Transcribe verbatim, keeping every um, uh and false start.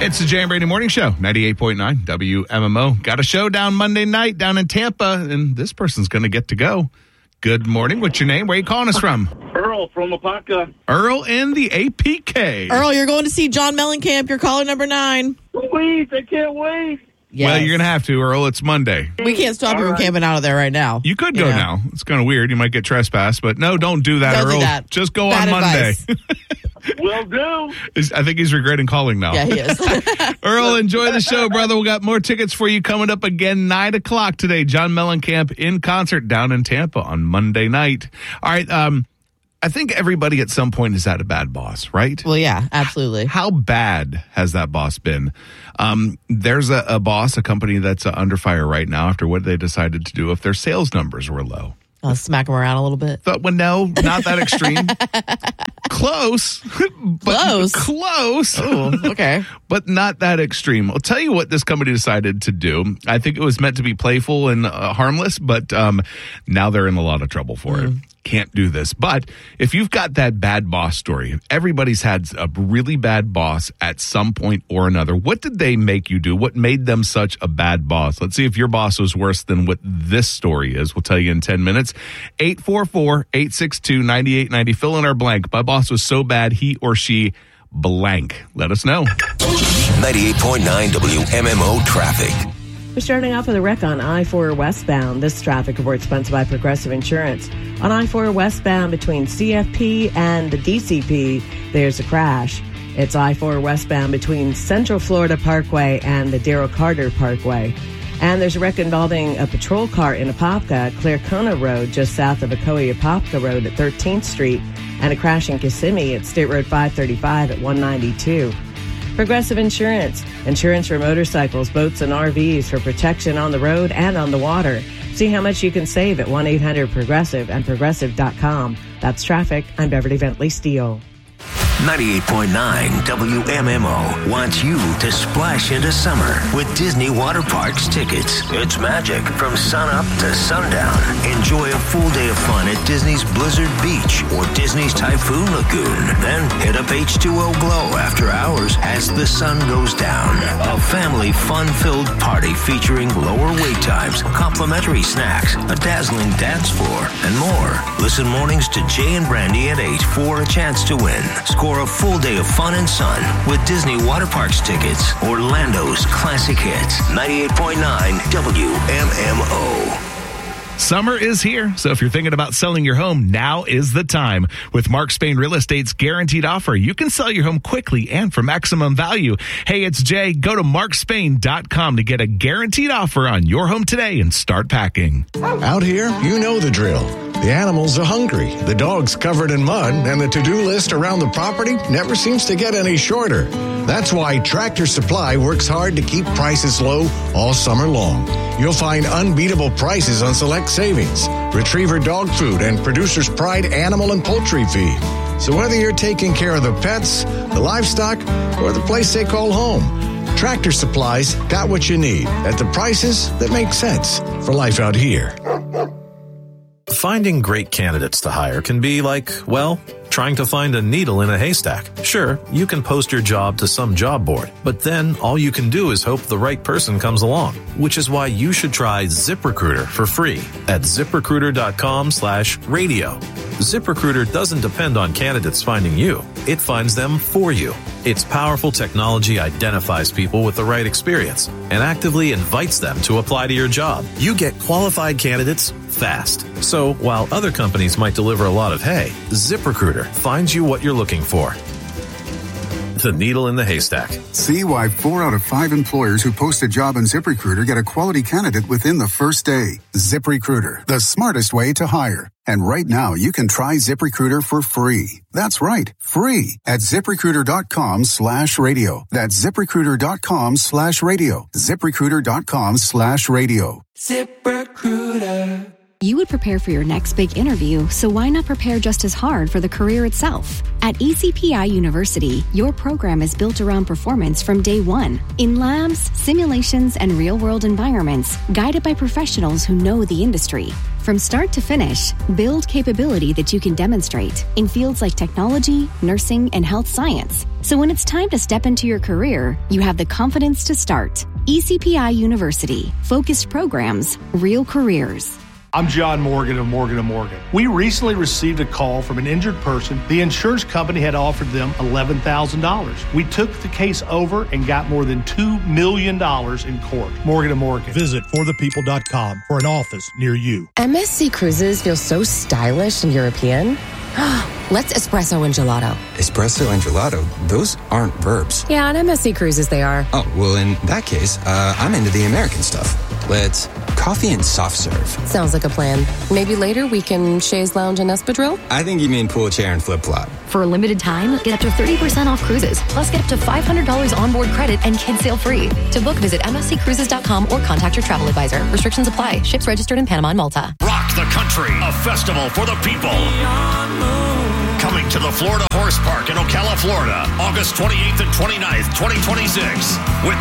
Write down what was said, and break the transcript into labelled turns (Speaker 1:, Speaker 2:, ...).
Speaker 1: It's the Jay and Brady Morning Show, ninety-eight point nine W M M O. Got a show down Monday night down in Tampa, and this person's going to get to go. Good morning. What's your name? Where are you calling us from?
Speaker 2: Earl from Apopka.
Speaker 1: Earl in the A P K.
Speaker 3: Earl, you're going to see John Mellencamp. You're caller number nine.
Speaker 2: Sweet. I can't wait.
Speaker 3: Yes.
Speaker 1: Well, you're going to have to, Earl. It's Monday.
Speaker 3: We can't stop
Speaker 2: All
Speaker 3: you from
Speaker 2: right.
Speaker 3: camping out of there right now.
Speaker 1: You could go
Speaker 3: Yeah.
Speaker 1: now. It's kind of weird. You might get trespassed, but no, don't do that,
Speaker 3: Don't do
Speaker 1: Earl.
Speaker 3: that.
Speaker 1: Just go
Speaker 3: Bad
Speaker 1: on Monday.
Speaker 3: advice.
Speaker 2: Will do.
Speaker 1: Is- I think he's regretting calling now.
Speaker 3: Yeah, he is.
Speaker 1: Earl, enjoy the show, brother. We got more tickets for you coming up again, nine o'clock today. John Mellencamp in concert down in Tampa on Monday night. All right. Um, I think everybody at some point has had a bad boss, right?
Speaker 3: Well, yeah, absolutely.
Speaker 1: How bad has that boss been? Um, there's a, a boss, a company that's uh, under fire right now after what they decided to do if their sales numbers were low.
Speaker 3: I'll smack him around a little bit.
Speaker 1: But well, no, not that extreme. Close. but
Speaker 3: Close?
Speaker 1: Close.
Speaker 3: Oh, okay.
Speaker 1: But not that extreme. I'll tell you what this company decided to do. I think it was meant to be playful and uh, harmless, but um, now they're in a lot of trouble for
Speaker 3: Mm.
Speaker 1: it. Can't do this. But if you've got that bad boss story, everybody's had a really bad boss at some point or another. What did they make you do? What made them such a bad boss? Let's see if your boss was worse than what this story is. We'll tell you in ten minutes. eight four four, eight six two, nine eight nine zero. Fill in our blank. My boss was so bad, he or she blank. Let us know.
Speaker 4: ninety-eight point nine W M M O traffic.
Speaker 5: We're starting off with a wreck on I four westbound. This traffic report sponsored by Progressive Insurance. On I four westbound between C F P and the D C P, there's a crash. It's I four westbound between Central Florida Parkway and the Darrell Carter Parkway. And there's a wreck involving a patrol car in Apopka, Claricona Road, just south of Ocoee Apopka Road at thirteenth Street, and a crash in Kissimmee at State Road five thirty-five at one ninety-two. Progressive Insurance. Insurance for motorcycles, boats, and R Vs for protection on the road and on the water. See how much you can save at one eight hundred progressive and progressive dot com. That's traffic. I'm Beverly Bentley Steele.
Speaker 4: ninety-eight point nine W M M O wants you to splash into summer with Disney Water Parks tickets. It's magic from sunup to sundown. Enjoy a full day of fun at Disney's Blizzard Beach or Disney's Typhoon Lagoon. Then hit up H two O Glow after hours as the sun goes down. A family fun-filled party featuring lower wait times, complimentary snacks, a dazzling dance floor, and more. Listen mornings to Jay and Brandy at eight for a chance to win. Score a full day of fun and sun with Disney Water Parks tickets. Orlando's classic hits. ninety-eight point nine W M M O.
Speaker 1: Summer is here, so if you're thinking about selling your home, now is the time. With Mark Spain Real Estate's guaranteed offer, you can sell your home quickly and for maximum value. Hey, it's Jay. Go to mark spain dot com to get a guaranteed offer on your home today and start packing.
Speaker 6: Out here, you know the drill. The animals are hungry, the dog's covered in mud, and the to-do list around the property never seems to get any shorter. That's why Tractor Supply works hard to keep prices low all summer long. You'll find unbeatable prices on select savings, Retriever dog food, and Producer's Pride animal and poultry feed. So whether you're taking care of the pets, the livestock, or the place they call home, Tractor Supply's got what you need at the prices that make sense for life out here.
Speaker 7: Finding great candidates to hire can be like, well, trying to find a needle in a haystack. Sure, you can post your job to some job board, but then all you can do is hope the right person comes along, which is why you should try ZipRecruiter for free at ZipRecruiter.com slash radio. ZipRecruiter doesn't depend on candidates finding you. It finds them for you. Its powerful technology identifies people with the right experience and actively invites them to apply to your job. You get qualified candidates fast. So while other companies might deliver a lot of hay, ZipRecruiter finds you what you're looking for. The needle in the haystack.
Speaker 8: See why four out of five employers who post a job on ZipRecruiter get a quality candidate within the first day. ZipRecruiter, the smartest way to hire. And right now, you can try ZipRecruiter for free. That's right, free at ZipRecruiter.com slash radio. That's ZipRecruiter.com slash radio. ZipRecruiter.com slash radio.
Speaker 9: ZipRecruiter. You would prepare for your next big interview, so why not prepare just as hard for the career itself? At E C P I University, your program is built around performance from day one. In labs, simulations, and real-world environments, guided by professionals who know the industry. From start to finish, build capability that you can demonstrate in fields like technology, nursing, and health science. So when it's time to step into your career, you have the confidence to start. E C P I University. Focused programs, real careers.
Speaker 10: I'm John Morgan of Morgan and Morgan. We recently received a call from an injured person. The insurance company had offered them eleven thousand dollars. We took the case over and got more than two million dollars in court. Morgan and Morgan.
Speaker 11: Visit for the people dot com for an office near you.
Speaker 12: M S C Cruises feels so stylish and European. Let's espresso and gelato.
Speaker 13: Espresso and gelato? Those aren't verbs.
Speaker 12: Yeah, on M S C Cruises they are.
Speaker 13: Oh, well, in that case, uh, I'm into the American stuff. Let's coffee and soft serve.
Speaker 12: Sounds like a plan. Maybe later we can chaise lounge and espadrille?
Speaker 13: I think you mean pool chair and flip-flop.
Speaker 14: For a limited time, get up to thirty percent off cruises. Plus, get up to five hundred dollars onboard credit and kids sail free. To book, visit M S C cruises dot com or contact your travel advisor. Restrictions apply. Ships registered in Panama and Malta.
Speaker 15: Rock the Country, a festival for the people. Coming to the Florida Horse Park in Ocala, Florida, August twenty-eighth and twenty-ninth, twenty twenty-six, with